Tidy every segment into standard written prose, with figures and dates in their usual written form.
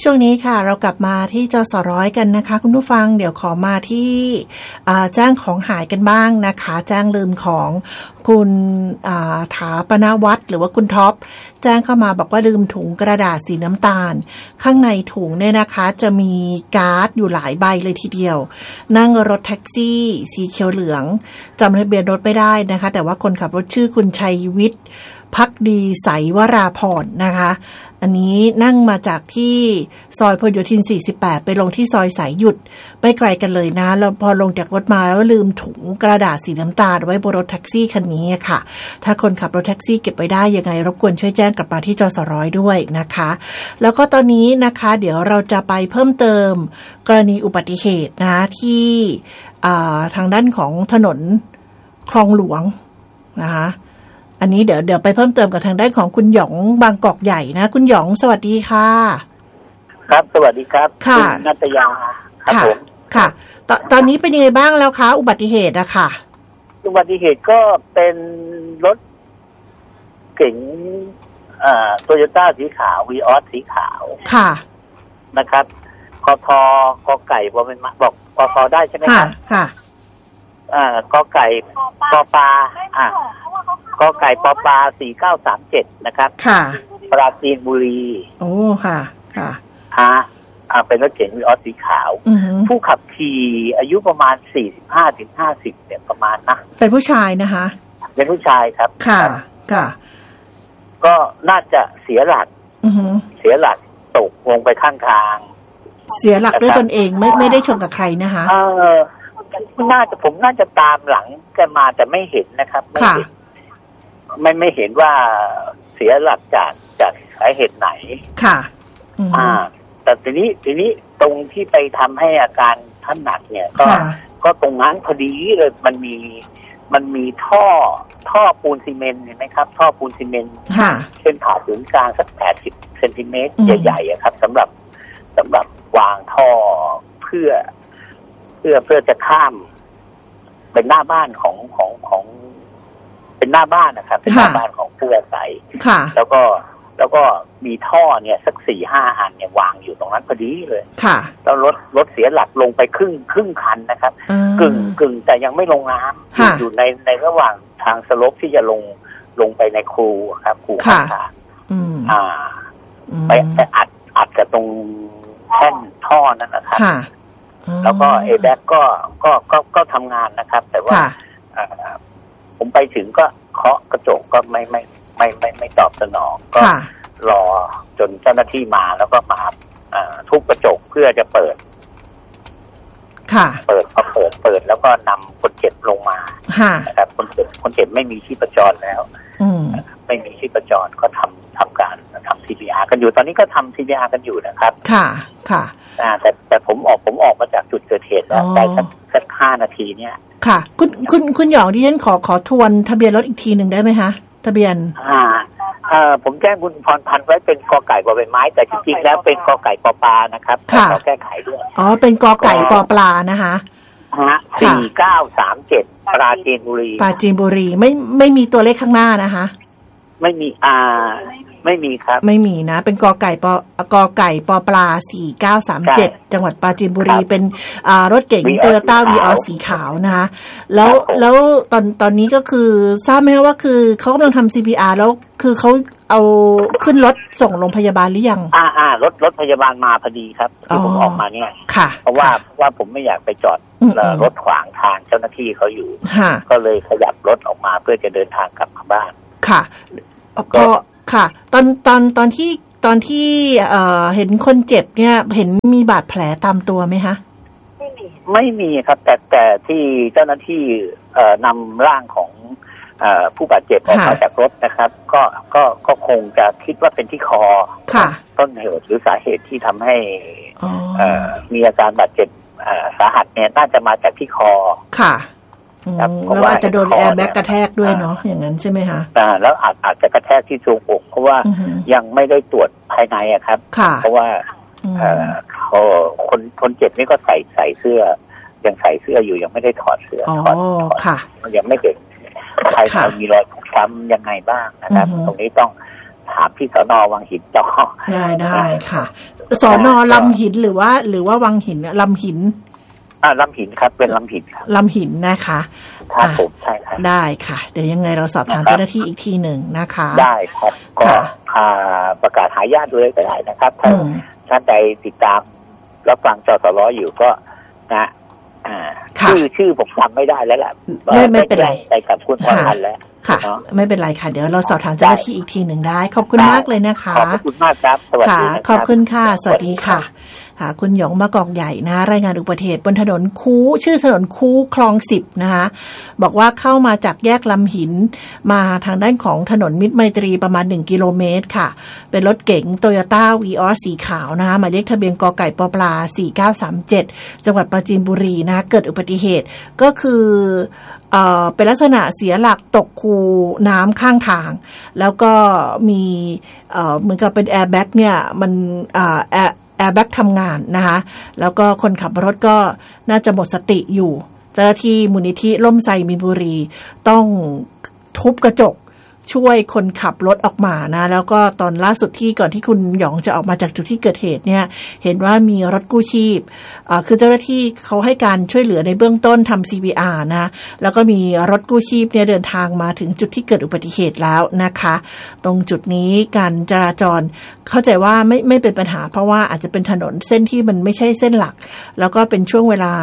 ช่วงนี้ค่ะเรากลับมาที่จสร้อยกันนะคะคุณผู้ฟังเดี๋ยวขอมาที่แจ้งของหายกันบ้างนะคะแจ้งลืมของคุณถาปนวัฒน์หรือว่าคุณท็อปแจ้งเข้ามาบอกว่าลืมถุงกระดาษสีน้ำตาลข้างในถุงเนี่ยนะคะจะมีการ์ดอยู่หลายใบเลยทีเดียวนั่งรถแท็กซี่สีเขียวเหลืองจำทะเบียนรถไม่ได้นะคะแต่ว่าคนขับรถชื่อคุณชัยวิทย์ภักดีใสวราพรนะคะอันนี้นั่งมาจากที่ซอยพหลโยธิน48ไปลงที่ซอยสายหยุดไม่ไกลกันเลยนะแล้วพอลงจากรถมาแล้วลืมถุงกระดาษสีน้ำตาลไว้บนรถแท็กซี่คันนี้ค่ะถ้าคนขับรถแท็กซี่เก็บไว้ได้ยังไงรบกวนช่วยแจ้งกลับมาที่จสร้อยด้วยนะคะแล้วก็ตอนนี้นะคะเดี๋ยวเราจะไปเพิ่มเติมกรณีอุบัติเหตุนะที่ทางด้านของถนนคลองหลวงนะคะอันนี้เดี๋ยวไปเพิ่มเติมกับทางด้านของคุณหยองบางกอกใหญ่นะคุณหยองสวัสดีค่ะครับสวัสดีครับค่ะนัตยาครับผมค่ะตอนนี้เป็นยังไงบ้างแล้วคะอุบัติเหตุอะค่ะอุบัติเหตุก็เป็นรถเก๋งโตโยต้าสีขาววีออสสีขาวค่ะนะครับกทกไก่บอกเป็นบอกกทได้ใช่ไหมครับค่ะกไก่ปปากไก่ปปา4937นะครับค่ะปราจีนบุรีโอ้ค่ะเป็นรถเก๋งวีออสสีขาวผู้ขับขี่อายุประมาณ45ถึง50เนี่ยประมาณนะเป็นผู้ชายนะคะเป็นผู้ชายครับค่ะก็น่าจะเสียหลักตกลงไปข้างทางเสียหลักด้วยตนเองไม่ได้ชนกับใครนะคะผมน่าจะตามหลังแกมาแต่ไม่เห็นนะครับไม่เห็นว่าเสียหลักจากสาเหตุไหนค่ะแต่ทีนี้ตรงที่ไปทำให้อาการท่านหนักเนี่ยก็ตรงนั้นพอดีเลยมันมีท่อปูนซีเมนต์เห็นไหมครับท่อปูนซีเมนต์เส้นผ่าศูนย์กลางสัก80เซนติเมตรใหญ่ๆครับสำหรับวางท่อเพื่อจะข้ามเป็นหน้าบ้านของเป็นหน้าบ้านนะครับเป็นหน้าบ้านของผู้อาศัยแล้วก็มีท่อเนี่ยสัก 4-5 อันเนี่ยวางอยู่ตรงนั้นพอดีเลยแล้วรถเสียหลักลงไปครึ่งคันนะครับกึ่งแต่ยังไม่ลงน้ำอยู่ในระหว่างทางสโลปที่จะลงไปในคูครับคูข้างไปอัดกับตรงแท่นท่อนั่นนะครับแล้วก็เอแบ็กก็ทำงานนะครับแต่ว่าผมไปถึงก็เคาะกระจกก็ไม่ตอบสนองก็รอจนเจ้าหน้าที่มาแล้วก็มาทุบกระจกเพื่อจะเปิดแล้วก็นำคนเจ็บลงมานะครับคนเจ็บไม่มีชีพจรแล้วไม่มีชีพจรก็ทำการทำ CPR กันอยู่ตอนนี้ก็ทำ CPR กันอยู่นะครับค่ะแต่ผมออกมาจากจุดเกิดเหตุแล้วได้สัก5 นาทีเนี่ยค่ะคุณหยองดิฉันขอทวนทะเบียนรถอีกทีหนึ่งได้ไหมคะทะเบียนผมแจ้งคุณพรพันธ์ไว้เป็นกไก่บอใบไม้แต่จริงๆแล้วเป็นกไก่ปปานะครับขอแก้ไขด้วยเป็นกไก่ปปลานะคะ 4937ปราจีนบุรีไม่มีตัวเลขข้างหน้านะคะไม่มีครับไม่มีนะเป็นกไก่ปปลา4937จังหวัดปราจีนบุรีเป็นรถเก๋ง Toyota Vios สีขาวนะคะแล้วตอนนี้ก็คือทราบไหมว่าคือเขากำลังทำ CPR แล้วคือเขาเอาขึ้นรถส่งโรงพยาบาลหรือยังรถพยาบาลมาพอดีครับที่ผมออกมาเนี่ยเพราะว่าผมไม่อยากไปจอดรถขวางทางเจ้าหน้าที่เขาอยู่ก็เลยขยับรถออกมาเพื่อจะเดินทางกลับมาบ้านค่ะก็ค่ะตอนที่เห็นคนเจ็บเนี่ยเห็นมีบาดแผลตามตัวไหมคะไม่มีครับแต่ที่เจ้าหน้าที่นำร่างของผู้บาดเจ็บออกมาจากรถนะครับก็คงจะคิดว่าเป็นที่คอต้นเหตุหรือสาเหตุที่ทำให้มีอาการบาดเจ็บสาหัสเนี่ยน่าจะมาจากที่คอค่ะแล้วอาจจะโดนแอร์แบ็กกระแทกด้วยเนาะอย่างนั้นใช่ไหมคะแล้วอาจจะกระแทกที่ทรวงอกเพราะว่ายังไม่ได้ตรวจภายในอะครับเพราะว่าคนเจ็บนี่ก็ใส่เสื้อยังใส่เสื้ออยู่ยังไม่ได้ถอดเสื้อถอดยังไม่เห็นใครมีรอยช้ำยังไงบ้างนะครับตรงนี้ถามที่สน.วังหินต่อได้ค่ะสน.ลำหินหรือว่าวังหินลำหินลำหินครับเป็นลำหินครับลำหินนะคะครับผมใช่ครับได้ค่ะเดี๋ยวยังไงเราสอบถามเจ้าหน้าที่อีกทีหนึ่งนะคะได้ครับก็ประกาศหาญาติด้วยก็ได้นะครับถ้าท่านใดติดตามรับฟังจสร.อยู่ก็นะชื่อผมจำไม่ได้แล้วล่ะไม่เป็นไรไปกับคุณพรพันธ์แล้วค่ะไม่เป็นไรค่ะเดี๋ยวเราสอบถามเจ้าหน้าที่อีกทีหนึ่งได้ขอบคุณมากเลยนะคะขอบคุณมากครับสวัสดีขอบคุณค่ะสวัสดีค่ะคุณหยองมะกอกใหญ่นะรายงานอุบัติเหตุบนถนนคูชื่อถนนคูคลอง10นะคะบอกว่าเข้ามาจากแยกลำหินมาทางด้านของถนนมิตรไมตรีประมาณ1กิโลเมตรค่ะเป็นรถเก๋ง Toyota Vios สีขาวนะคะหมายเลขทะเบียนกไก่ปปลา4937จังหวัดปราจีนบุรีนะเกิดอุบัติเหตุก็คือเป็นลักษณะเสียหลักตกคูน้ำข้างทางแล้วก็มีเหมือนกับเป็นแอร์แบ็กเนี่ยมันแอร์แบ็กทำงานนะคะแล้วก็คนขับรถก็น่าจะหมดสติอยู่เจ้าหน้าที่มูลนิธิร่มไทรมีนบุรีต้องทุบกระจกช่วยคนขับรถออกมานะแล้วก็ตอนล่าสุดที่ก่อนที่คุณหยองจะออกมาจากจุดที่เกิดเหตุเนี่ยเห็นว่ามีรถกู้ชีพคือเจ้าหน้าที่เขาให้การช่วยเหลือในเบื้องต้นทำ CPR นะแล้วก็มีรถกู้ชีพเนี่ยเดินทางมาถึงจุดที่เกิดอุบัติเหตุแล้วนะคะตรงจุดนี้การจราจรเข้าใจว่าไม่เป็นปัญหาเพราะว่าอาจจะเป็นถนนเส้นที่มันไม่ใช่เส้นหลักแล้วก็เป็นช่วงเวลา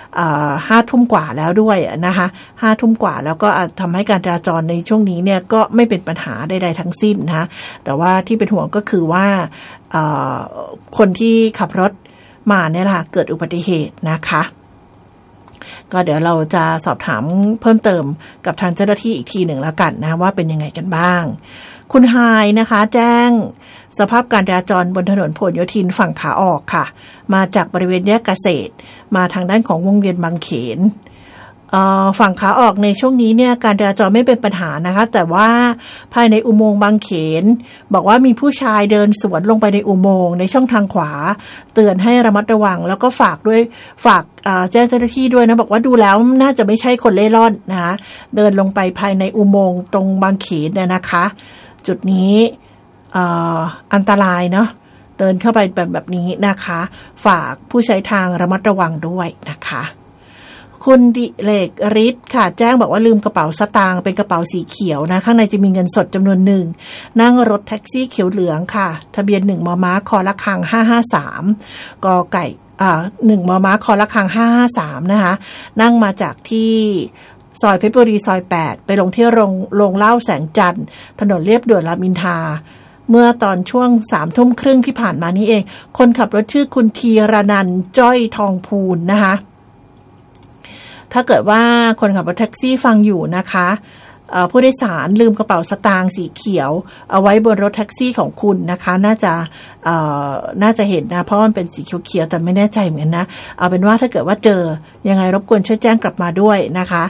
5 ทุ่มกว่าแล้วด้วยนะคะ5 ทุ่มกว่าแล้วก็ทำให้การจราจรในช่วงนี้เนี่ยก็ไม่เป็นปัญหาใดๆทั้งสิ้นนะแต่ว่าที่เป็นห่วงก็คือว่าคนที่ขับรถมาเนี่ยแหละเกิดอุบัติเหตุนะคะก็เดี๋ยวเราจะสอบถามเพิ่มเติมกับทางเจ้าหน้าที่อีกทีหนึ่งแล้วกันนะว่าเป็นยังไงกันบ้างคุณไฮนะคะแจ้งสภาพการจราจรบนถนนพหลโยธินฝั่งขาออกค่ะมาจากบริเวณแยกเกษตรมาทางด้านของวงเวียนบางเขนฝั่งขาออกในช่วงนี้เนี่ยการจราจรไม่เป็นปัญหานะคะแต่ว่าภายในอุโมงค์บางเขนบอกว่ามีผู้ชายเดินสวนลงไปในอุโมงค์ในช่องทางขวาเตือนให้ระมัดระวังแล้วก็ฝากแจ้งเจ้าหน้าที่ด้วยนะบอกว่าดูแล้วน่าจะไม่ใช่คนเล่ร่อนนะคะเดินลงไปภายในอุโมงค์ตรงบางเขนเนี่ยนะคะจุดนี้อันตรายเนาะเดินเข้าไปแบบนี้นะคะฝากผู้ใช้ทางระมัดระวังด้วยนะคะคุณดิเลกฤทธิ์ค่ะแจ้งบอกว่าลืมกระเป๋าสตางค์เป็นกระเป๋าสีเขียวนะข้างในจะมีเงินสดจำนวนหนึ่งนั่งรถแท็กซี่เขียวเหลืองค่ะทะเบียน1 มม.ค.ละคัง553กไก่1 มม.ค.ละคัง553นะคะนั่งมาจากที่ซอยเพชรบุรีซอย8ไปลงที่โรงเหล้าแสงจันทร์ถนนเลียบด่วนรามอินทราเมื่อตอนช่วง 3 ทุ่มครึ่งที่ผ่านมานี้เองคนขับรถชื่อคุณธีรนันท์จ้อยทองพูนนะคะถ้าเกิดว่าคนขับรถแท็กซี่ฟังอยู่นะคะผู้โดยสารลืมกระเป๋าสตางค์สีเขียวเอาไว้บนรถแท็กซี่ของคุณนะคะน่าจะเห็นนะเพราะมันเป็นสีเขียวๆแต่ไม่แน่ใจเหมือนกันนะเอาเป็นว่าถ้าเกิดว่าเจอยังไงรบกวนช่วยแจ้งกลับมาด้วยนะคะ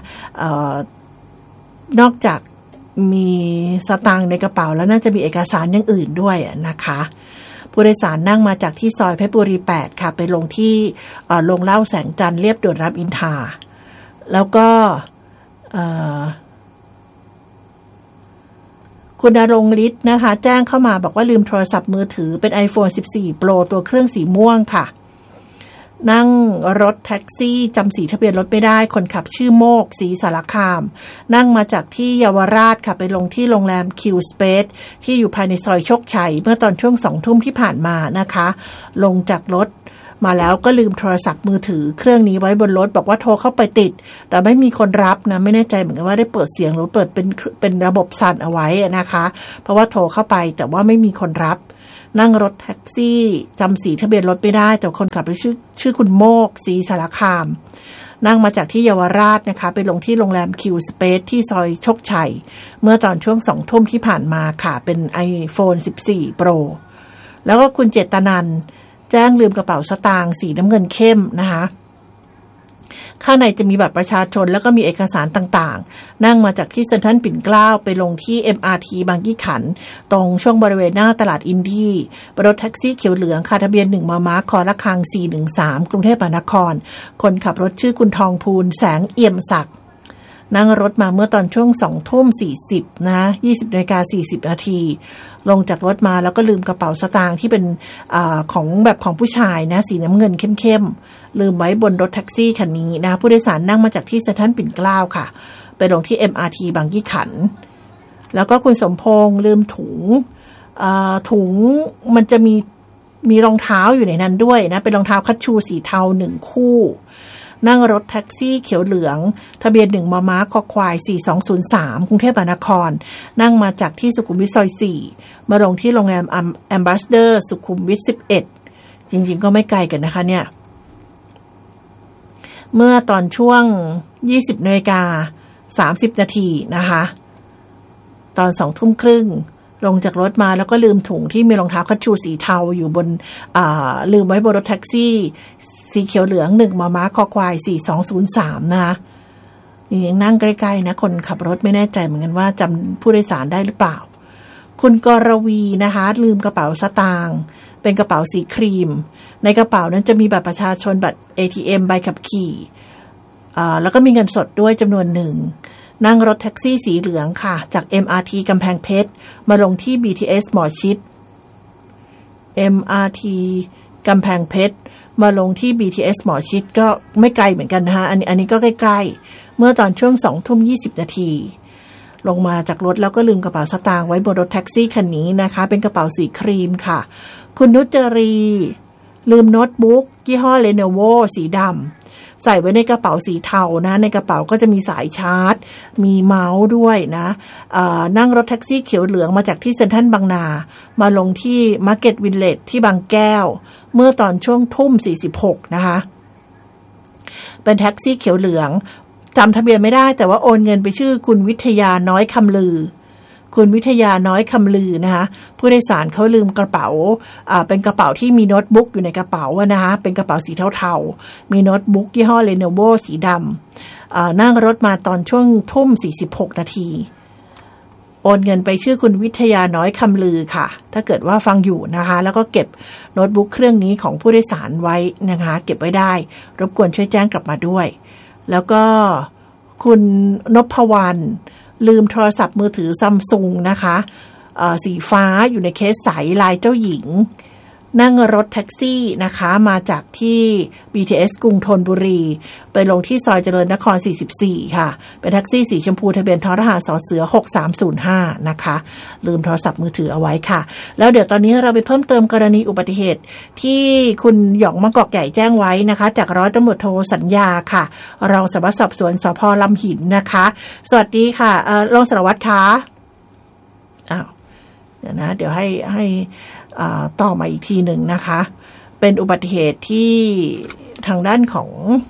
นอกจากมีสตางค์ในกระเป๋าแล้วน่าจะมีเอกสารอย่างอื่นด้วยนะคะผู้โดยสารนั่งมาจากที่ซอยเพชรบุรี8ค่ะไปลงที่โรงเหล้าแสงจันทร์เรียบด่วนรามอินทราแล้วก็คุณณรงค์ฤทธิ์นะคะแจ้งเข้ามาบอกว่าลืมโทรศัพท์มือถือเป็น iPhone 14 Pro ตัวเครื่องสีม่วงค่ะนั่งรถแท็กซี่จำสีทะเบียนรถไม่ได้คนขับชื่อโมกศรีสารคามนั่งมาจากที่เยาวราชค่ะไปลงที่โรงแรม Q Space ที่อยู่ภายในซอยโชคชัยเมื่อตอนช่วง 2 ทุ่มที่ผ่านมานะคะลงจากรถมาแล้วก็ลืมโทรศัพท์มือถือเครื่องนี้ไว้บนรถบอกว่าโทรเข้าไปติดแต่ไม่มีคนรับนะไม่แน่ใจเหมือนกันว่าได้เปิดเสียงหรือเปิดเป็นระบบสั่นเอาไว้นะคะเพราะว่าโทรเข้าไปแต่ว่าไม่มีคนรับนั่งรถแท็กซี่จำสีทะเบียนรถไม่ได้แต่คนขับชื่อคุณโมกศรีสารคามนั่งมาจากที่เยาวราชนะคะไปลงที่โรงแรม Q Space ที่ซอยโชคชัยเมื่อตอนช่วง 2 ทุ่มที่ผ่านมาค่ะเป็น iPhone 14 Pro แล้วก็คุณเจตนันท์แจ้งลืมกระเป๋าสตางค์สีน้ำเงินเข้มนะคะข้างในจะมีบัตรประชาชนแล้วก็มีเอกสารต่างๆนั่งมาจากที่เซ็นทรัลปิ่นเกล้าไปลงที่ MRT บางยี่ขันตรงช่วงบริเวณหน้าตลาดอินดี้รถแท็กซี่เขียวเหลืองค่ะทะเบียน1 มม.ค.ละคัง413กรุงเทพมหานครคนขับรถชื่อคุณทองพูนแสงเอี่ยมศักดิ์นั่งรถมาเมื่อตอนช่วง 2 ทุ่ม 40นะ20:40 นาทีลงจากรถมาแล้วก็ลืมกระเป๋าสตางค์ที่เป็นของแบบของผู้ชายนะสีน้ำเงินเข้มๆลืมไว้บนรถแท็กซี่คันนี้นะผู้โดยสารนั่งมาจากที่เซ็นทรัลปิ่นเกล้าค่ะไปลงที่ MRT บางยี่ขันแล้วก็คุณสมพงษ์ลืมถุงมันจะมีรองเท้าอยู่ในนั้นด้วยนะเป็นรองเท้าคัชชูสีเทา1คู่นั่งรถแท็กซี่เขียวเหลืองทะเบียน1มมคควาย4203กรุงเทพมหานครนั่งมาจากที่สุขุมวิทซอย4มาลงที่โรงแรมแอมบาสเดอร์สุขุมวิท11จริงๆก็ไม่ไกลกันนะคะเนี่ยเมื่อตอนช่วง 20:30 น.นะคะตอน 20:30 น.ลงจากรถมาแล้วก็ลืมถุงที่มีรองเท้าคัชชูสีเทาอยู่บนลืมไว้บนรถแท็กซี่สีเขียวเหลือง1มมคควาย4203นะคะยังนั่งใกล้ๆนะคนขับรถไม่แน่ใจเหมือนกันว่าจำผู้โดยสารได้หรือเปล่าคุณกรวีนะคะลืมกระเป๋าสตางค์เป็นกระเป๋าสีครีมในกระเป๋านั้นจะมีบัตรประชาชนบัตร ATM ใบขับขี่แล้วก็มีเงินสดด้วยจำนวนหนึ่งนั่งรถแท็กซี่สีเหลืองค่ะจาก MRT กำแพงเพชรมาลงที่ BTS หมอชิต MRT กำแพงเพชรมาลงที่ BTS หมอชิตก็ไม่ไกลเหมือนกันนะคะอันนี้ก็ใกล้ๆเมื่อตอนช่วง 20:20 น.ลงมาจากรถแล้วก็ลืมกระเป๋าสตางค์ไว้บนรถแท็กซี่คันนี้นะคะเป็นกระเป๋าสีครีมค่ะคุณนุชจรีลืมโน้ตบุ๊กยี่ห้อ Lenovo สีดำใส่ไว้ในกระเป๋าสีเทานะในกระเป๋าก็จะมีสายชาร์จมีเมาส์ด้วยนะนั่งรถแท็กซี่เขียวเหลืองมาจากที่เซ็นทรัลบางนามาลงที่ Market Village ที่บางแก้วเมื่อตอนช่วง 19:46 นะคะเป็นแท็กซี่เขียวเหลืองจำทะเบียนไม่ได้แต่ว่าโอนเงินไปชื่อคุณวิทยาน้อยคำลือคุณวิทยาน้อยคำลือนะคะผู้โดยสารเขาลืมกระเป๋าเป็นกระเป๋าที่มีโน้ตบุ๊กอยู่ในกระเป๋านะคะเป็นกระเป๋าสีเทาๆมีโน้ตบุ๊กยี่ห้อ Lenovo สีดำนั่งรถมาตอนช่วง 19:46 น.โอนเงินไปชื่อคุณวิทยาน้อยคำลือค่ะถ้าเกิดว่าฟังอยู่นะคะแล้วก็เก็บโน้ตบุ๊กเครื่องนี้ของผู้โดยสารไว้นะคะเก็บไว้ได้รบกวนช่วยแจ้งกลับมาด้วยแล้วก็คุณนพวรรณลืมโทรศัพท์มือถือซัมซุงนะคะสีฟ้าอยู่ในเคสใสลายเจ้าหญิงนั่งรถแท็กซี่นะคะมาจากที่ BTS กรุงธนบุรีไปลงที่ซอยเจริญนคร44ค่ะเป็นแท็กซี่สีชมพูทะเบียนททหารสเสือ6305นะคะลืมโทรศัพท์มือถือเอาไว้ค่ะแล้วเดี๋ยวตอนนี้เราไปเพิ่มเติมกรณีอุบัติเหตุที่คุณหยองมะกอกใหญ่แจ้งไว้นะคะจากร้อยตำรวจโทสัญญาค่ะรองสารวัตรสอบสวนสภ.ลำหินนะคะสวัสดีค่ะรองสารวัตรคะเดี๋ยวให้ต่อมาอีกทีหนึ่งนะคะเป็นอุบัติเหตุที่ทางด้านของ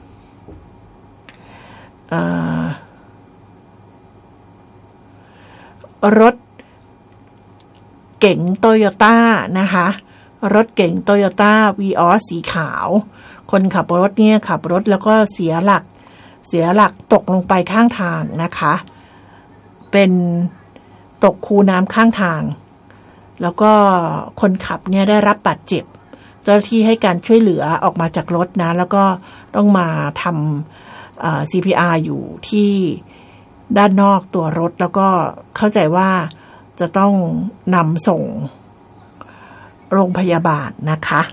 รถเก๋งโตโยต้านะคะรถเก๋งโตโยต้าวีออสสีขาวคนขับรถเนี่ยขับรถแล้วก็เสียหลักตกลงไปข้างทางนะคะเป็นตกคูน้ำข้างทางแล้วก็คนขับเนี่ยได้รับบาดเจ็บเจ้าหน้าที่ให้การช่วยเหลือออกมาจากรถนะแล้วก็ต้องมาทำCPR อยู่ที่ด้านนอกตัวรถแล้วก็เข้าใจว่าจะต้องนำส่งโรงพยาบาลนะคะ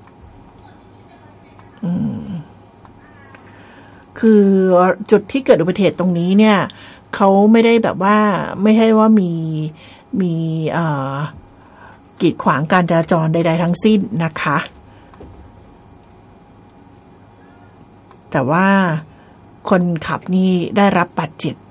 คือจุดที่เกิดอุบัติเหตุตรงนี้เนี่ยเขาไม่ได้แบบว่าไม่ใช่ว่ามีกีดขวางการจราจรใดๆทั้งสิ้นนะคะแต่ว่าคนขับนี่ได้รับบาดเจ็บ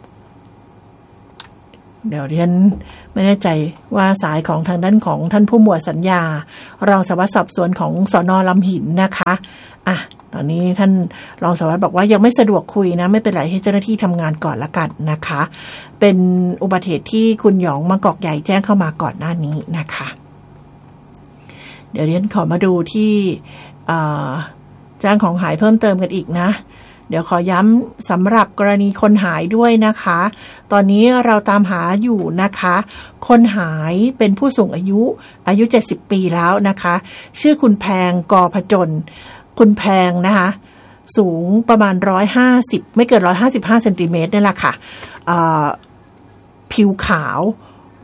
เดี๋ยวดิฉันไม่แน่ใจว่าสายของทางด้านของท่านผู้หมวดสัญญารองสารวัตรสอบสวนของสน.ลำหินนะคะตอนนี้ท่านรองสารวัตรบอกว่ายังไม่สะดวกคุยนะไม่เป็นไรให้เจ้าหน้าที่ทำงานก่อนละกันนะคะเป็นอุบัติเหตุที่คุณหยองมะกอกใหญ่แจ้งเข้ามาก่อนหน้านี้นะคะเดี๋ยวเรียนขอมาดูที่แจ้งของหายเพิ่มเติมกันอีกนะเดี๋ยวขอย้ำสำหรับกรณีคนหายด้วยนะคะตอนนี้เราตามหาอยู่นะคะคนหายเป็นผู้สูงอายุ70ปีแล้วนะคะชื่อคุณแพงกอพจนคุณแพงนะคะสูงประมาณ150ไม่เกิน155เซนติเมตรนี่แหละค่ะผิวขาว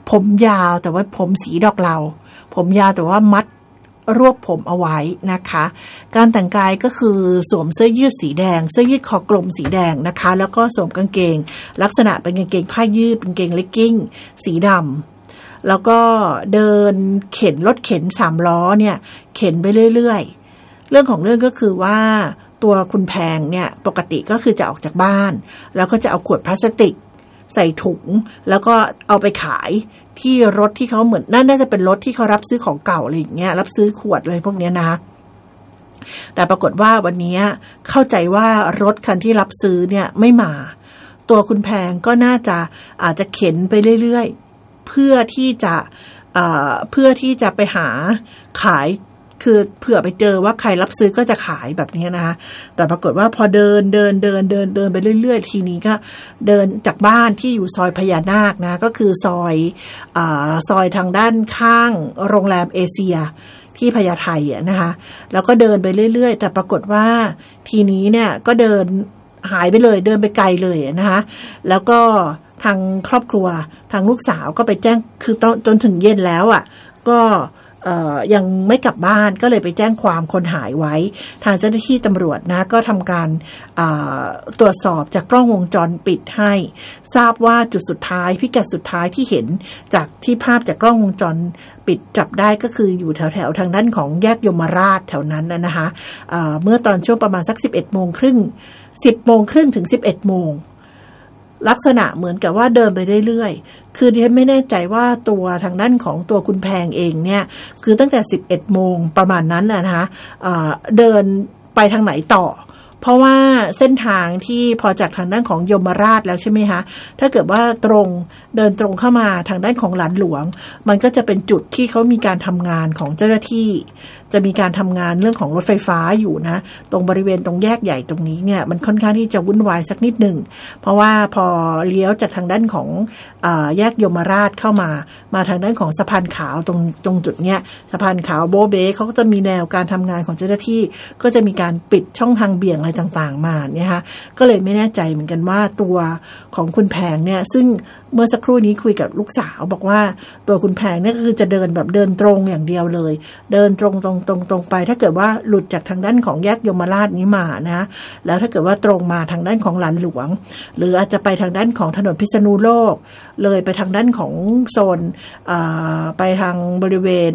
ผมยาวแต่ว่าผมสีดอกเหลาผมยาวแต่ว่ามัดรวบผมเอาไว้นะคะการแต่งกายก็คือสวมเสื้อยืดสีแดงเสื้อยืดคอกลมสีแดงนะคะแล้วก็สวมกางเกงลักษณะเป็นกางเกงผ้ายืดเป็นกางเกงเลกกิ้งสีดำแล้วก็เดินเข็นรถเข็น3ล้อเนี่ยเข็นไปเรื่อยๆเรื่องของเรื่องก็คือว่าตัวคุณแพงเนี่ยปกติก็คือจะออกจากบ้านแล้วก็จะเอาขวดพลาสติกใส่ถุงแล้วก็เอาไปขายที่รถที่เขาเหมือนน่าจะเป็นรถที่เขารับซื้อของเก่าอะไรอย่างเงี้ยรับซื้อขวดอะไรพวกเนี้ยนะแต่ปรากฏว่าวันนี้เข้าใจว่ารถคันที่รับซื้อเนี่ยไม่มาตัวคุณแพงก็น่าจะอาจจะเข็นไปเรื่อยๆเพื่อที่จะไปหาขายคือเผื่อไปเจอว่าใครรับซื้อก็จะขายแบบนี้นะคะแต่ปรากฏว่าพอเดินไปเรื่อยๆทีนี้ก็เดินจากบ้านที่อยู่ซอยพญานาคนะก็คือซอยทางด้านข้างโรงแรมเอเชียที่พญาไทนะคะแล้วก็เดินไปเรื่อยๆแต่ปรากฏว่าทีนี้เนี่ยก็เดินหายไปเลยเดินไปไกลเลยนะคะแล้วก็ทางครอบครัวทางลูกสาวก็ไปแจ้งคือจนถึงเย็นแล้วอ่ะก็ยังไม่กลับบ้านก็เลยไปแจ้งความคนหายไว้ทางเจ้าหน้าที่ตำรวจนะก็ทำการตรวจสอบจากกล้องวงจรปิดให้ทราบว่าจุดสุดท้ายพิกัดสุดท้ายที่เห็นจากที่ภาพจากกล้องวงจรปิดจับได้ก็คืออยู่แถวทางด้านของแยกยมราชแถวนั้นนะคะเมื่อตอนช่วงประมาณสัก 10 โมงครึ่งถึง 11 โมงลักษณะเหมือนกับว่าเดินไปเรื่อยๆคือดิฉันไม่แน่ใจว่าตัวทางด้านของตัวคุณแพงเองเนี่ยคือตั้งแต่ 11 โมงประมาณนั้นนะคะเดินไปทางไหนต่อเพราะว่าเส้นทางที่พอจากทางด้านของยมราชแล้วใช่ไหมคะถ้าเกิดว่าเดินตรงเข้ามาทางด้านของหลานหลวงมันก็จะเป็นจุดที่เขามีการทำงานของเจ้าหน้าที่จะมีการทำงานเรื่องของรถไฟฟ้าอยู่นะตรงบริเวณตรงแยกใหญ่ตรงนี้เนี่ยมันค่อนข้างที่จะวุ่นวายสักนิดหนึ่งเพราะว่าพอเลี้ยวจากทางด้านของแยกยมราชเข้ามาทางด้านของสะพานขาวตรงจุดเนี้ยสะพานขาวโบเบ้เขาก็จะมีแนวการทำงานของเจ้าหน้าที่ก็จะมีการปิดช่องทางเบี่ยงอะไรต่างๆมาเนี่ยค่ะก็เลยไม่แน่ใจเหมือนกันว่าตัวของคุณแพงเนี่ยซึ่งเมื่อสักครู่นี้คุยกับลูกสาวบอกว่าตัวคุณแพงเนี่ยก็คือจะเดินแบบเดินตรงอย่างเดียวเลยเดินตรงไปถ้าเกิดว่าหลุดจากทางด้านของแยกยมราชนี้มานะแล้วถ้าเกิดว่าตรงมาทางด้านของหลานหลวงหรืออาจจะไปทางด้านของถนนพิษณุโลกเลยไปทางด้านของโซนไปทางบริเวณ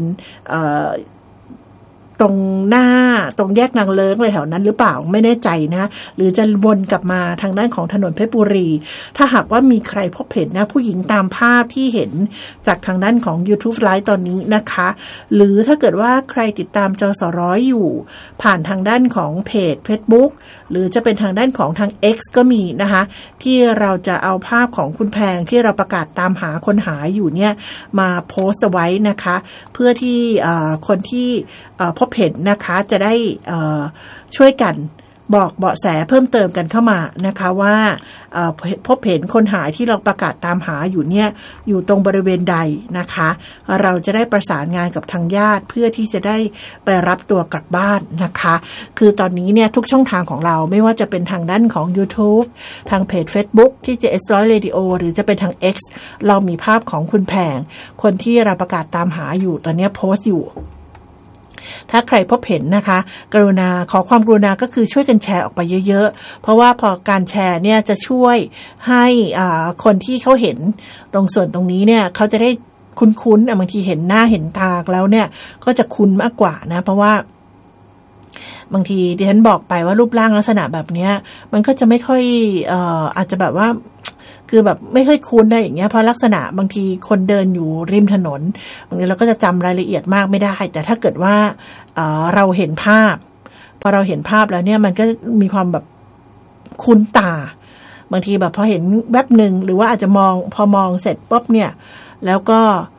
ตรงหน้าตรงแยกนางเลิ้งอะไรแถวนั้นหรือเปล่าไม่แน่ใจนะหรือจะวนกลับมาทางด้านของถนนเพชรบุรีถ้าหากว่ามีใครพบเห็นนะผู้หญิงตามภาพที่เห็นจากทางด้านของ YouTube Live ตอนนี้นะคะหรือถ้าเกิดว่าใครติดตามจสร้อยอยู่ผ่านทางด้านของเพจ Facebook หรือจะเป็นทางด้านของทาง X ก็มีนะคะที่เราจะเอาภาพของคุณแพงที่เราประกาศตามหาคนหายอยู่เนี่ยมาโพสต์ไว้นะคะเพื่อที่คนที่พบเห็นนะคะจะได้ช่วยกันบอกเบาะแสเพิ่มเติมกันเข้ามานะคะว่าพบเห็นคนหายที่เราประกาศตามหาอยู่เนี่ยอยู่ตรงบริเวณใดนะคะเราจะได้ประสานงานกับทางญาติเพื่อที่จะได้ไปรับตัวกลับบ้านนะคะคือตอนนี้เนี่ยทุกช่องทางของเราไม่ว่าจะเป็นทางด้านของ YouTube ทางเพจ Facebook ที่ JS100 Radio หรือจะเป็นทาง X เรามีภาพของคุณแพงคนที่เราประกาศตามหาอยู่ตอนนี้โพสต์อยู่ถ้าใครพบเห็นนะคะกรุณาขอความกรุณาก็คือช่วยกันแชร์ออกไปเยอะๆเพราะว่าพอการแชร์เนี่ยจะช่วยให้คนที่เขาเห็นตรงส่วนตรงนี้เนี่ยเขาจะได้คุ้นๆบางทีเห็นหน้าเห็นตาแล้วเนี่ยก็จะคุ้นมากกว่านะเพราะว่าบางทีดิฉันบอกไปว่ารูปร่างลักษณะแบบนี้มันก็จะไม่ค่อยอาจจะแบบว่าคือแบบไม่ค่อยคุ้นได้อย่างเงี้ยเพราะลักษณะบางทีคนเดินอยู่ริมถนนบางทีเราก็จะจำรายละเอียดมากไม่ได้แต่ถ้าเกิดว่าเราเห็นภาพพอเราเห็นภาพแล้วเนี่ยมันก็มีความแบบคุ้นตาบางทีแบบพอเห็นแวบหนึ่งหรือว่าอาจจะพอมองเสร็จปุ๊บเนี่ยแล้วก็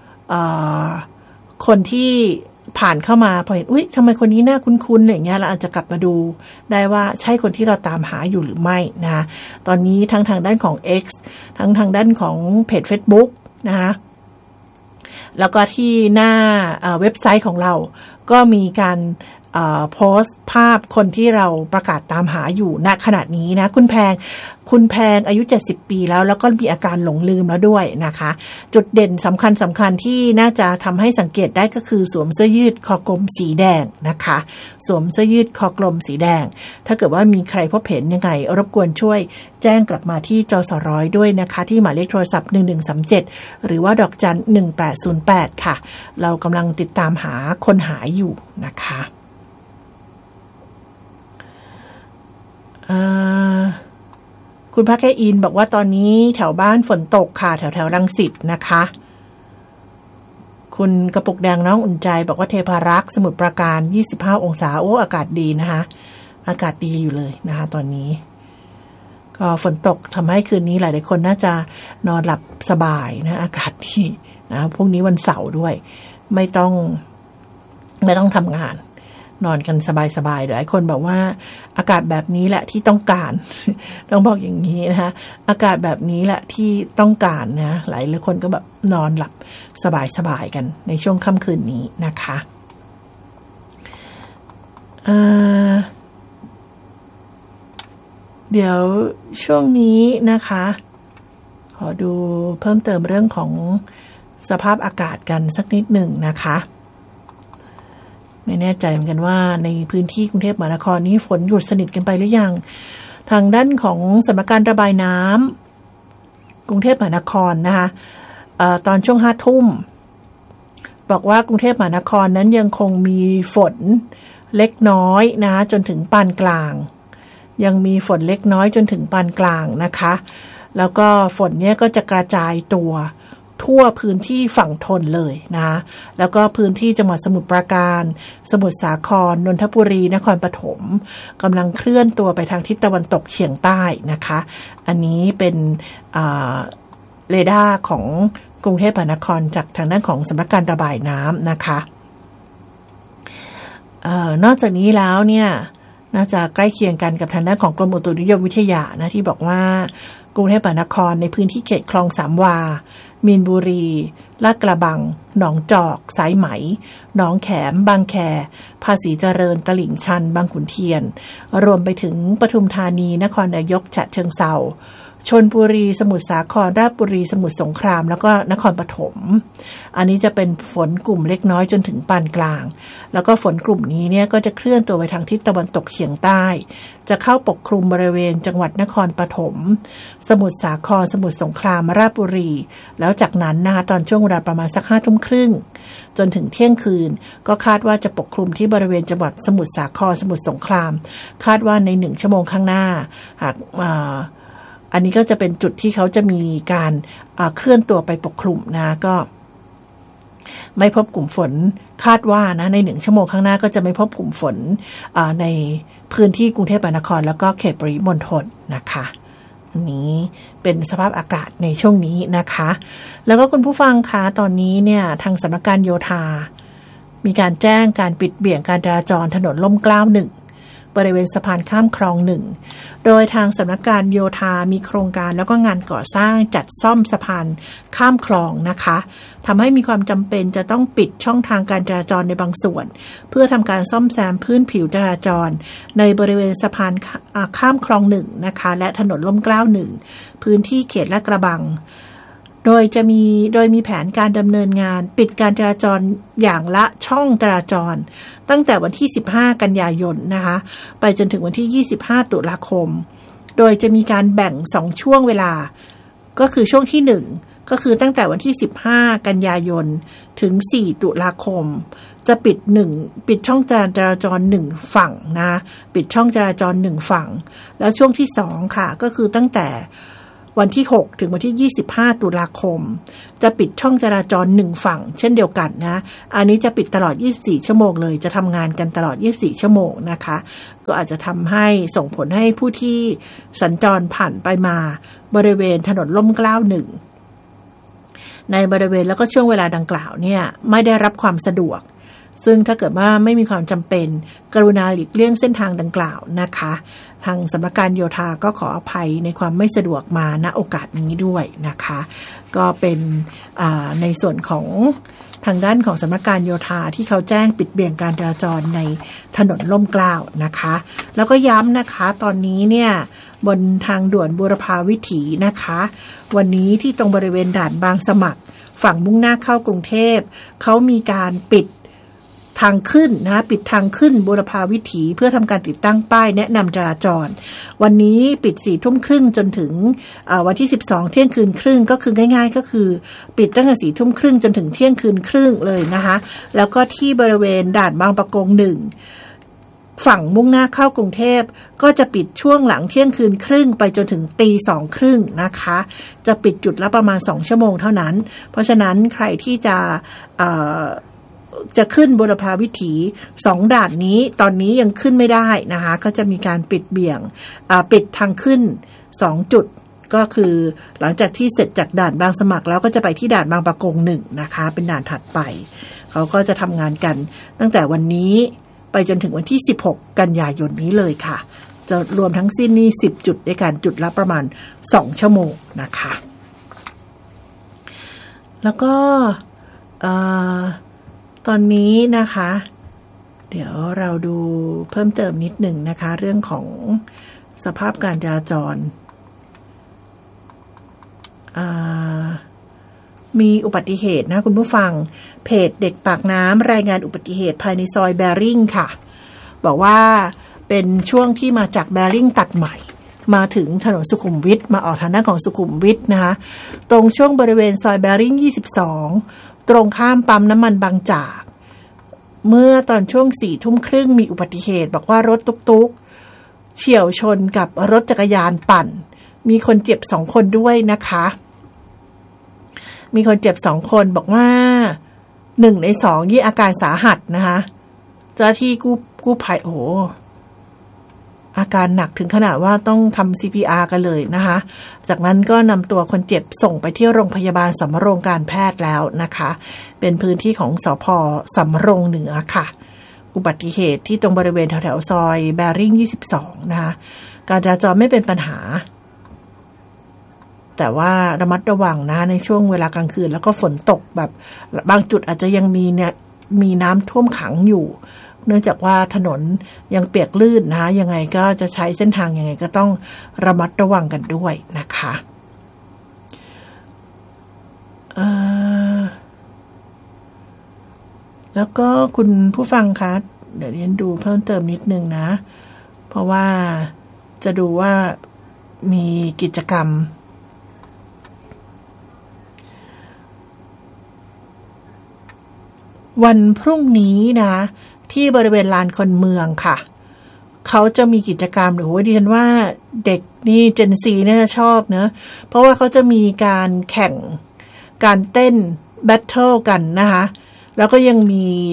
คนที่ผ่านเข้ามาพอเห็นอุ๊ยทำไมคนนี้น่าคุ้นๆอย่างเงี้ยเราอาจจะกลับมาดูได้ว่าใช่คนที่เราตามหาอยู่หรือไม่นะตอนนี้ทั้งทางด้านของ X ทั้งทางด้านของเพจ Facebook นะคะแล้วก็ที่หน้าเว็บไซต์ของเราก็มีการโพสต์ภาพคนที่เราประกาศตามหาอยู่ณขณะนี้นะคุณแพงอายุ70ปีแล้วก็มีอาการหลงลืมแล้วด้วยนะคะจุดเด่นสำคัญที่น่าจะทำให้สังเกตได้ก็คือสวมเสื้อยืดคอกลมสีแดงนะคะสวมเสื้อยืดคอกลมสีแดงถ้าเกิดว่ามีใครพบเห็นยังไงรบกวนช่วยแจ้งกลับมาที่จสร้อยด้วยนะคะที่หมายเลขโทรศัพท์1137หรือว่าดอกจัน1808ค่ะเรากำลังติดตามหาคนหายอยู่นะคะคุณพักแค่อินบอกว่าตอนนี้แถวบ้านฝนตกค่ะแถวรังสิตนะคะคุณกระปุกแดงน้องอุ่นใจบอกว่าเทพารักษ์สมุทรปราการ25องศาโอ้อากาศดีนะคะอากาศดีอยู่เลยนะคะตอนนี้ก็ฝนตกทำให้คืนนี้หลายๆคนน่าจะนอนหลับสบายนะอากาศดีนะพรุ่งนี้วันเสาร์ด้วยไม่ต้องทำงานนอนกันสบายๆหลายคนบอกว่าอากาศแบบนี้แหละที่ต้องการ ต้องบอกอย่างนี้นะคะอากาศแบบนี้แหละที่ต้องการนะหลายคนก็แบบนอนหลับสบายๆกันในช่วงค่ำคืนนี้นะคะเดี๋ยวช่วงนี้นะคะขอดูเพิ่มเติมเรื่องของสภาพอากาศกันสักนิดหนึ่งนะคะไม่แน่ใจเหมือนกันว่าในพื้นที่กรุงเทพมหานครนี้ฝนหยุดสนิทกันไปหรือยังทางด้านของสำนักการระบายน้ำกรุงเทพมหานครนะคะตอนช่วง 5 ทุ่มบอกว่ากรุงเทพมหานครนั้นยังคงมีฝนเล็กน้อยนะจนถึงปานกลางยังมีฝนเล็กน้อยจนถึงปานกลางนะคะแล้วก็ฝนเนี้ยก็จะกระจายตัวทั่วพื้นที่ฝั่งทนเลยนะแล้วก็พื้นที่จังหวัดสมุทรปราการสมุทรสาครนนทบุรีนครปฐมกำลังเคลื่อนตัวไปทางทิศตะวันตกเฉียงใต้นะคะอันนี้เป็นเรดาร์ของกรุงเทพมหานครจากทางด้านของสำนักการระบายน้ำนะคะนอกจากนี้แล้วเนี่ยน่าจะใกล้เคียงกันกับทางด้านของกรมอุตุนิยมวิทยานะที่บอกว่ากรุงเทพมหานครในพื้นที่เขตคลองสามวามีนบุรีลาดกระบังหนองจอกสายไหมหนองแขมบางแคภาษีเจริญตลิ่งชันบางขุนเทียนรวมไปถึงปทุมธานีนครนายกฉะเชิงเทราชลบุรีสมุทรสาครราชบุรีสมุทรสงครามแล้วก็นครปฐมอันนี้จะเป็นฝนกลุ่มเล็กน้อยจนถึงปานกลางแล้วก็ฝนกลุ่มนี้เนี่ยก็จะเคลื่อนตัวไปทางทิศตะวันตกเฉียงใต้จะเข้าปกคลุมบริเวณจังหวัดนครปฐมสมุทรสาครสมุทรสงครามราชบุรีแล้วจากนั้นนะคะตอนช่วงเวลาประมาณสัก 5 ทุ่มครึ่งจนถึงเที่ยงคืนก็คาดว่าจะปกคลุมที่บริเวณจังหวัดสมุทรสาครสมุทรสงครามคาดว่าใน1ชั่วโมงข้างหน้าหากอันนี้ก็จะเป็นจุดที่เขาจะมีการเคลื่อนตัวไปปกคลุมนะก็ไม่พบกลุ่มฝนคาดว่านะใน1ชั่วโมงข้างหน้าก็จะไม่พบกลุ่มฝนในพื้นที่กรุงเทพมหานครแล้วก็เขตปริมณฑลนะคะอันนี้เป็นสภาพอากาศในช่วงนี้นะคะแล้วก็คุณผู้ฟังคะตอนนี้เนี่ยทางสำนักการโยธามีการแจ้งการปิดเบี่ยงการจราจรถนนล่มเกล้า1บริเวณสะพานข้ามคลอง1โดยทางสำนักการโยธามีโครงการแล้วก็งานก่อสร้างจัดซ่อมสะพานข้ามคลองนะคะทำให้มีความจำเป็นจะต้องปิดช่องทางการจราจรในบางส่วนเพื่อทำการซ่อมแซมพื้นผิวจราจรในบริเวณสะพานข้ามคลอง1นะคะและถนนล่มเกล้า1พื้นที่เขตลาดกระบังโดยมีแผนการดำเนินงานปิดการจราจรอย่างละช่องจราจรตั้งแต่วันที่15กันยายนนะคะไปจนถึงวันที่25ตุลาคมโดยจะมีการแบ่ง2ช่วงเวลาก็คือช่วงที่1ก็คือตั้งแต่วันที่15กันยายนถึง4ตุลาคมจะปิดช่องจราจร1ฝั่งนะปิดช่องจราจร1ฝั่งแล้วช่วงที่2ค่ะก็คือตั้งแต่วันที่6ถึงวันที่25ตุลาคมจะปิดช่องจราจร1ฝั่งเช่นเดียวกันนะอันนี้จะปิดตลอด24ชั่วโมงเลยจะทำงานกันตลอด24ชั่วโมงนะคะก็อาจจะทำให้ส่งผลให้ผู้ที่สัญจรผ่านไปมาบริเวณถนนล่มเกล้า1ในบริเวณแล้วก็ช่วงเวลาดังกล่าวเนี่ยไม่ได้รับความสะดวกซึ่งถ้าเกิดว่าไม่มีความจำเป็นกรุณาหลีกเลี่ยงเส้นทางดังกล่าวนะคะทางสำนักการโยธาก็ขออภัยในความไม่สะดวกมาณโอกาสนี้ด้วยนะคะก็เป็นในส่วนของทางด้านของสำนักการโยธาที่เขาแจ้งปิดเบี่ยงการจราจรในถนนร่มเกล้านะคะแล้วก็ย้ำนะคะตอนนี้เนี่ยบนทางด่วนบูรพาวิถีนะคะวันนี้ที่ตรงบริเวณด่านบางสมัครฝั่งมุ่งหน้าเข้ากรุงเทพเขามีการปิดทางขึ้นนะปิดทางขึ้นบูรพาวิถีเพื่อทำการติดตั้งป้ายแนะนำจราจรวันนี้ปิด 22:30 นจนถึงวันที่12 เที่ยงคืนครึ่งก็คือง่ายๆก็คือปิดตั้งแต่ 22:30 นจนถึงเที่ยงคืนครึ่งเลยนะคะแล้วก็ที่บริเวณด่านบางปะกง1ฝั่งมุ่งหน้าเข้ากรุงเทพก็จะปิดช่วงหลังเที่ยงคืนครึ่งไปจนถึง 2:30 นนะคะจะปิดจุดละประมาณ2ชั่วโมงเท่านั้นเพราะฉะนั้นใครที่จะขึ้นบูรพาวิถี2ด่านนี้ตอนนี้ยังขึ้นไม่ได้นะคะก็จะมีการปิดเบี่ยงปิดทางขึ้น2จุดก็คือหลังจากที่เสร็จจากด่านบางสมัครแล้วก็จะไปที่ด่านบางปะกง1นะคะเป็นด่านถัดไปเขาก็จะทำงานกันตั้งแต่วันนี้ไปจนถึงวันที่16กันยายนนี้เลยค่ะจะรวมทั้งสิ้นนี่10จุดด้วยกันจุดละประมาณ2ชั่วโมงนะคะแล้วก็ตอนนี้นะคะเดี๋ยวเราดูเพิ่มเติมนิดหนึ่งนะคะเรื่องของสภาพการจราจรมีอุบัติเหตุนะคุณผู้ฟังเพจเด็กปากน้ำรายงานอุบัติเหตุภายในซอยแบริ่งค่ะบอกว่าเป็นช่วงที่มาจากแบริ่งตัดใหม่มาถึงถนนสุขุมวิทมาออกทางด้านของสุขุมวิทนะคะตรงช่วงบริเวณซอยแบริ่ง22ตรงข้ามปั๊มน้ำมันบางจากเมื่อตอนช่วง 22:30 นมีอุบัติเหตุบอกว่ารถตุ๊กๆเฉี่ยวชนกับรถจักรยานปั่นมีคนเจ็บ2คนด้วยนะคะมีคนเจ็บ2คนบอกว่า1ใน2นี่อาการสาหัสนะคะเจ้าที่กู้ภัยโอ้อาการหนักถึงขนาดว่าต้องทำ CPR กันเลยนะคะจากนั้นก็นำตัวคนเจ็บส่งไปที่โรงพยาบาลสำโรงการแพทย์แล้วนะคะเป็นพื้นที่ของสภ.สำโรงเหนือค่ะอุบัติเหตุที่ตรงบริเวณแถวๆซอยแบริ่ง22นะคะการจราจรไม่เป็นปัญหาแต่ว่าระมัดระวังนะในช่วงเวลากลางคืนแล้วก็ฝนตกแบบบางจุดอาจจะยังมีน้ำท่วมขังอยู่เนื่องจากว่าถนนยังเปียกลื่นนะคะยังไงก็จะใช้เส้นทางยังไงก็ต้องระมัดระวังกันด้วยนะคะแล้วก็คุณผู้ฟังคะเดี๋ยวเรียนดูเพิ่มเติมนิดนึงนะเพราะว่าจะดูว่ามีกิจกรรมวันพรุ่งนี้นะที่บริเวณลานคนเมืองค่ะเขาจะมีกิจกรรมหรือว่าดิฉันว่าเด็กนี่ Gen Z น่าจะชอบเนอะเพราะว่าเขาจะมีการแข่งการเต้นแบทเทิลกันนะคะแล้วก็ยัง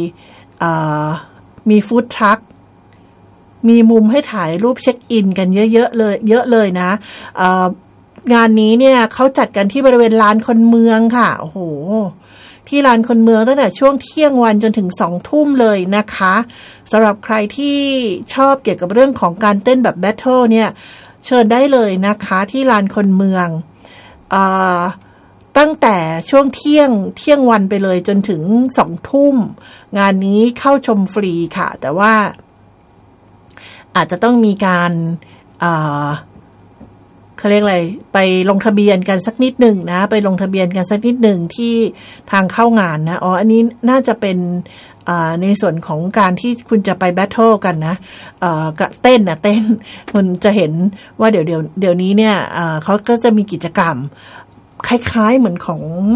มีฟู้ดทรัคมีมุมให้ถ่ายรูปเช็คอินกันเยอะเลยนะงานนี้เนี่ยเขาจัดกันที่บริเวณลานคนเมืองค่ะโอ้โหที่ลานคนเมืองตั้งแต่ช่วงเที่ยงวันจนถึง 20:00 นเลยนะคะสำหรับใครที่ชอบเกี่ยวกับเรื่องของการเต้นแบบแบทเทิลเนี่ยเชิญได้เลยนะคะที่ลานคนเมืองตั้งแต่ช่วงเที่ยงวันไปเลยจนถึง 20:00 นงานนี้เข้าชมฟรีค่ะแต่ว่าอาจจะต้องมีการเขาเรียกอะไรไปลงทะเบียนกันสักนิดหนึ่งนะไปลงทะเบียนกันสักนิดหนึ่งที่ทางเข้างานนะอันนี้น่าจะเป็นในส่วนของการที่คุณจะไปแบทเทิลกันนะเต้นคุณจะเห็นว่าเดี๋ยวนี้เนี่ยเขาก็จะมีกิจกรรมคล้ายๆเหมือน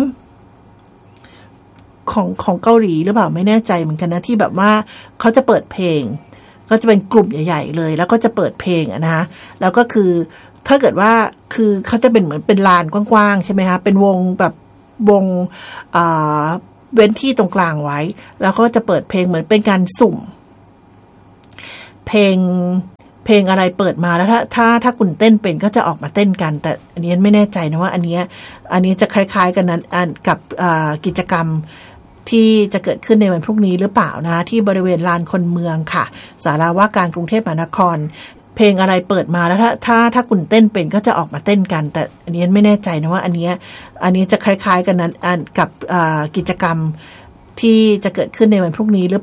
ของเกาหลีหรือเปล่าไม่แน่ใจเหมือนกันนะที่แบบว่าเขาจะเปิดเพลงก็จะเป็นกลุ่มใหญ่ๆเลยแล้วก็จะเปิดเพลงนะแล้วก็คือถ้าเกิดว่าคือเขาจะเป็นเหมือนเป็นลานกว้างๆใช่ไหมคะเป็นวงแบบวงเว้นที่ตรงกลางไว้แล้วก็จะเปิดเพลงเหมือนเป็นการสุ่มเพลงอะไรเปิดมาแล้วถ้าคุณเต้นเป็นก็จะออกมาเต้นกันแต่อันนี้ไม่แน่ใจนะว่าอันนี้จะคล้ายๆกันนั้นกับกิจกรรมที่จะเกิดขึ้นในวันพรุ่งนี้หรือเปล่านะที่บริเวณลานคนเมืองค่ะศาลาว่าการกรุงเทพมหานครเพลงอะไรเปิดมาแล้วถ้าคุณเต้นเป็นก็จะออกมาเต้นกันแต่อันนี้ไม่แน่ใจนะว่าอันนี้จะคล้ายๆกันนั้นกับกิจกรรมที่จะเกิดขึ้นในวันพรุ่งนี้หรือ